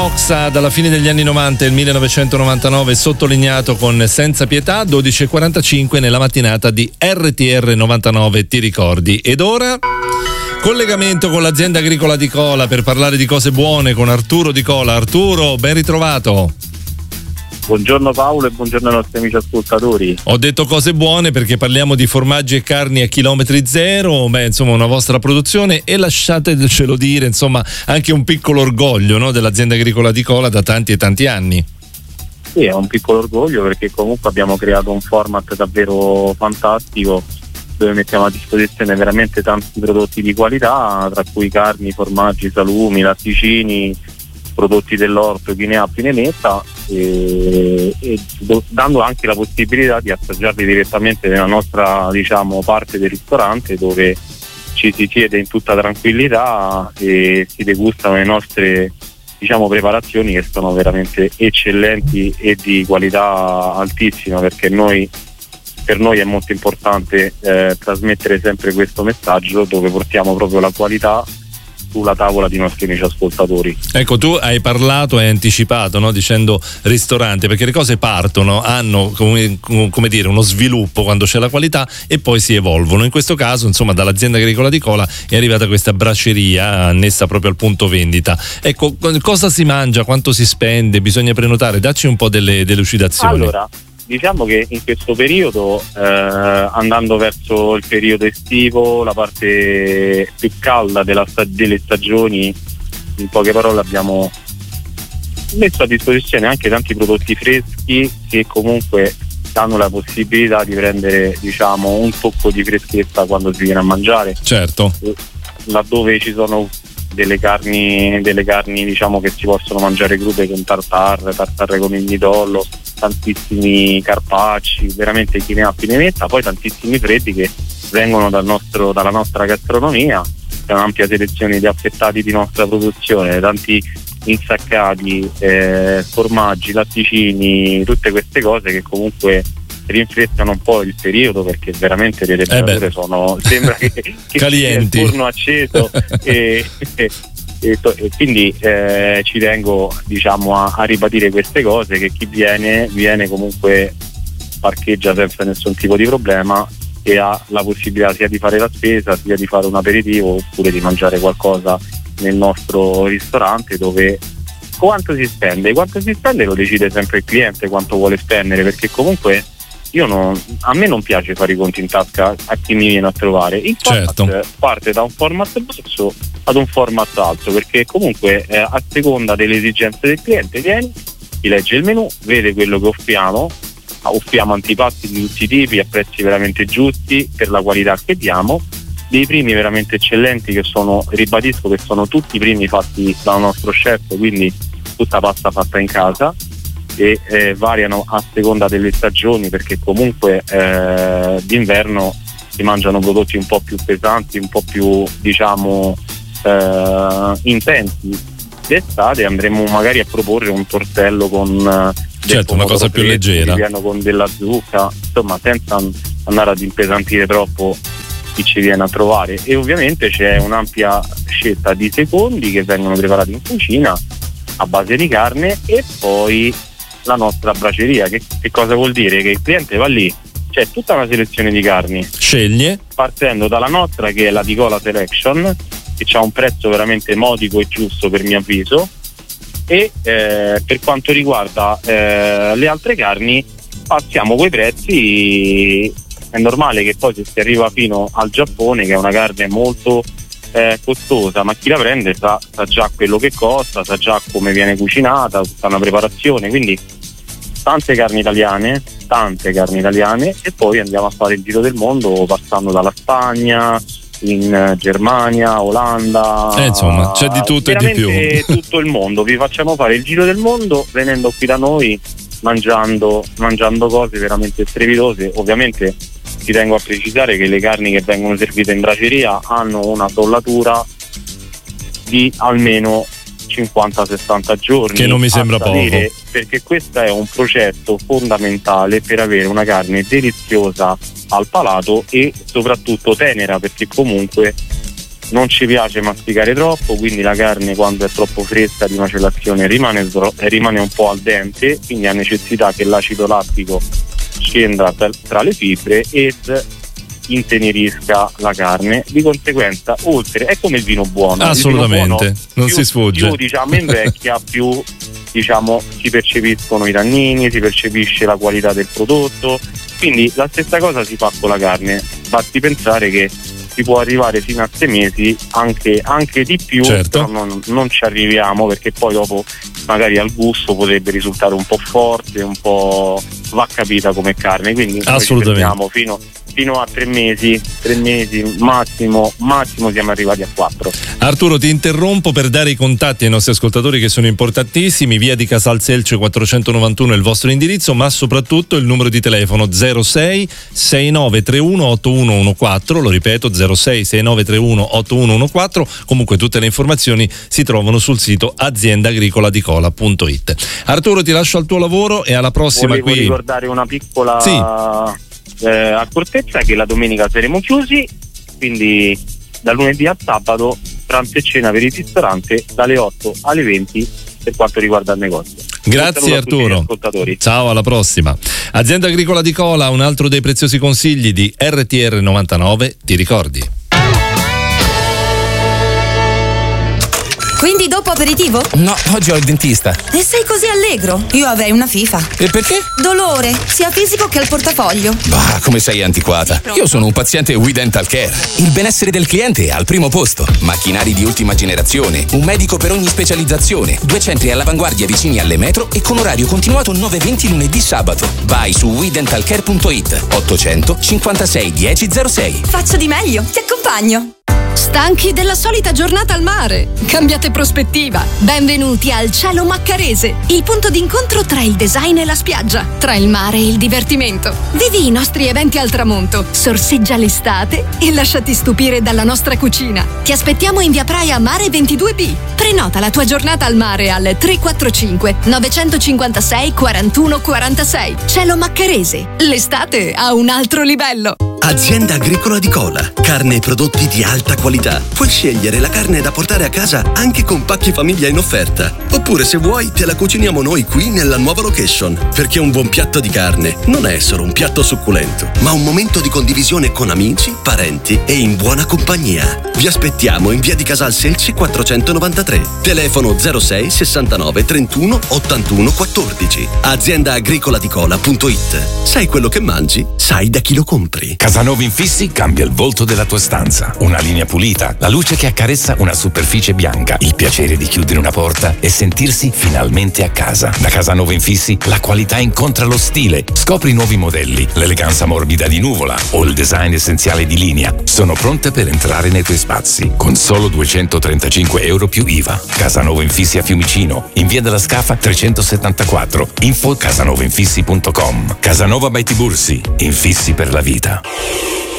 Oxa dalla fine degli anni 90 e il 1999 sottolineato con Senza Pietà, 12:45 nella mattinata di RTR 99, ti ricordi? Ed ora collegamento con l'azienda agricola di Cola per parlare di cose buone con Arturo Di Cola. Arturo, ben ritrovato. Buongiorno Paolo e buongiorno ai nostri amici ascoltatori. Ho detto cose buone perché parliamo di formaggi e carni a chilometri zero, insomma una vostra produzione, e lasciatecelo dire, insomma, anche un piccolo orgoglio, no, dell'azienda agricola di Cola da tanti e tanti anni. Sì, è un piccolo orgoglio perché comunque abbiamo creato un format davvero fantastico dove mettiamo a disposizione veramente tanti prodotti di qualità, tra cui carni, formaggi, salumi, latticini, prodotti dell'orto, chi ne ha più ne metta, e dando anche la possibilità di assaggiarli direttamente nella nostra, diciamo, parte del ristorante, dove ci si siede in tutta tranquillità e si degustano le nostre, diciamo, preparazioni, che sono veramente eccellenti e di qualità altissima, perché per noi è molto importante trasmettere sempre questo messaggio, dove portiamo proprio la qualità sulla tavola di nostri amici ascoltatori. Ecco, tu hai parlato, hai anticipato, no, dicendo ristorante, perché le cose partono, hanno come dire uno sviluppo quando c'è la qualità e poi si evolvono. In questo caso, insomma, dall'azienda agricola di Cola è arrivata questa braceria annessa proprio al punto vendita. Ecco, cosa si mangia, quanto si spende, bisogna prenotare? Dacci un po' delle delucidazioni. Allora, diciamo che in questo periodo, andando verso il periodo estivo, la parte più calda delle stagioni, in poche parole abbiamo messo a disposizione anche tanti prodotti freschi che comunque danno la possibilità di prendere, diciamo, un tocco di freschezza quando si viene a mangiare. Certo. Laddove ci sono delle carni, diciamo, che si possono mangiare crude, con tartare con il midollo, tantissimi carpacci, veramente chi ne ha più ne metta, poi tantissimi freddi che vengono dalla nostra gastronomia. C'è un'ampia selezione di affettati di nostra produzione, tanti insaccati, formaggi, latticini, tutte queste cose che comunque rinfrescano un po' il periodo, perché veramente le temperature sembra che calienti, sia il forno acceso e quindi ci tengo, diciamo, a ribadire queste cose, che chi viene comunque parcheggia senza nessun tipo di problema e ha la possibilità sia di fare la spesa, sia di fare un aperitivo, oppure di mangiare qualcosa nel nostro ristorante, dove quanto si spende lo decide sempre il cliente, quanto vuole spendere, perché comunque a me non piace fare i conti in tasca a chi mi viene a trovare. Il format parte da un format basso ad un format alto, perché comunque a seconda delle esigenze del cliente viene, ti legge il menù, vede quello che offriamo antipasti di tutti i tipi a prezzi veramente giusti per la qualità che diamo, dei primi veramente eccellenti che ribadisco che sono tutti primi fatti dal nostro chef, quindi tutta pasta fatta in casa, e variano a seconda delle stagioni, perché comunque d'inverno si mangiano prodotti un po' più pesanti, un po' più, diciamo, intensi. D'estate andremo magari a proporre un tortello con una cosa più leggera, con della zucca, insomma, senza andare ad impesantire troppo chi ci viene a trovare. E ovviamente c'è un'ampia scelta di secondi che vengono preparati in cucina a base di carne, e poi la nostra braceria. Che cosa vuol dire? Che il cliente va lì, c'è tutta una selezione di carni, sceglie, partendo dalla nostra, che è la Di Cola Selection, che ha un prezzo veramente modico e giusto per mio avviso, e per quanto riguarda le altre carni passiamo quei prezzi. È normale che poi, se si arriva fino al Giappone, che è una carne molto costosa, ma chi la prende sa già quello che costa, sa già come viene cucinata, tutta una preparazione, quindi tante carni italiane, e poi andiamo a fare il giro del mondo, passando dalla Spagna, in Germania, Olanda, insomma c'è di tutto e di più, tutto il mondo. Vi facciamo fare il giro del mondo venendo qui da noi, mangiando cose veramente strepitose. Ovviamente ci tengo a precisare che le carni che vengono servite in braceria hanno una bollatura di almeno 50-60 giorni, che non mi sembra poco, perché questo è un processo fondamentale per avere una carne deliziosa al palato e soprattutto tenera, perché comunque non ci piace masticare troppo, quindi la carne quando è troppo fresca di macellazione rimane un po' al dente, quindi ha necessità che l'acido lattico scenda tra le fibre ed intenerisca la carne. Di conseguenza, oltre, è come il vino buono, assolutamente, il vino buono, non si sfugge, più diciamo invecchia, più diciamo si percepiscono i tannini, si percepisce la qualità del prodotto. Quindi la stessa cosa si fa con la carne, basti pensare che si può arrivare fino a 6 mesi, anche di più, certo. Però non ci arriviamo, perché poi dopo magari al gusto potrebbe risultare un po' forte, un po' va capita come carne, quindi assolutamente fino a 3 mesi massimo siamo arrivati a 4. Arturo, ti interrompo per dare i contatti ai nostri ascoltatori che sono importantissimi. Via di Casal Selce 491 è il vostro indirizzo, ma soprattutto il numero di telefono 06 6931 8114, lo ripeto 06 6931 8114. Comunque tutte le informazioni si trovano sul sito aziendaagricolaDicola.it. Arturo, ti lascio al tuo lavoro e alla prossima. Volevo ricordare una piccola accortezza, che la domenica saremo chiusi, quindi da lunedì a sabato pranzo e cena per il ristorante dalle 8 alle 20 per quanto riguarda il negozio. Grazie Arturo, ciao, alla prossima. Azienda Agricola di Cola, un altro dei preziosi consigli di RTR 99, ti ricordi? Quindi dopo aperitivo? No, oggi ho il dentista. E sei così allegro? Io avrei una FIFA. E perché? Dolore, sia fisico che al portafoglio. Bah, come sei antiquata. Io sono un paziente We Dental Care. Il benessere del cliente è al primo posto. Macchinari di ultima generazione, un medico per ogni specializzazione, 2 centri all'avanguardia vicini alle metro e con orario continuato 9-20 lunedì sabato. Vai su WeDentalCare.it 800 56 1006. Faccio di meglio, ti accompagno. Stanchi della solita giornata al mare? Cambiate prospettiva. Benvenuti al Cielo Maccarese, il punto d'incontro tra il design e la spiaggia, tra il mare e il divertimento. Vivi i nostri eventi al tramonto, sorseggia l'estate e lasciati stupire dalla nostra cucina. Ti aspettiamo in via Praia Mare 22B. Prenota la tua giornata al mare al 345 956 41 46. Cielo Maccarese, l'estate a un altro livello. Azienda Agricola di Cola, carne e prodotti di alta qualità. Puoi scegliere la carne da portare a casa anche con pacchi famiglia in offerta. Oppure, se vuoi, te la cuciniamo noi qui nella nuova location. Perché un buon piatto di carne non è solo un piatto succulento, ma un momento di condivisione con amici, parenti e in buona compagnia. Vi aspettiamo in via di Casal Selci 493. Telefono 06 69 31 81 14. AziendaagricolaDicola.it. Sai quello che mangi? Sai da chi lo compri. Casanova Infissi cambia il volto della tua stanza. Una linea pulita, la luce che accarezza una superficie bianca, il piacere di chiudere una porta e sentirsi finalmente a casa. Da Casanova Infissi la qualità incontra lo stile. Scopri nuovi modelli, l'eleganza morbida di nuvola o il design essenziale di linea. Sono pronte per entrare nei tuoi spazi con solo €235 più IVA. Casanova Infissi a Fiumicino, in via della Scafa 374. Info casanovainfissi.com. Casanova by Tibursi, infissi per la vita.